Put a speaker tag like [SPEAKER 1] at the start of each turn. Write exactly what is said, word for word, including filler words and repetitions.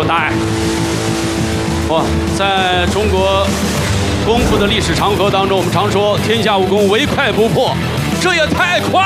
[SPEAKER 1] 来，哇，在中国功夫的历史长河当中，我们常说天下武功唯快不破，这也太快